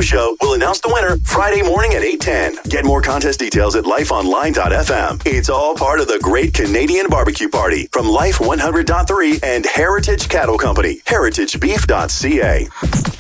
Show will announce the winner Friday morning at 8:10. Get more contest details at lifeonline.fm. It's all part of the Great Canadian Barbecue Party from Life 100.3 and Heritage Cattle Company, heritagebeef.ca.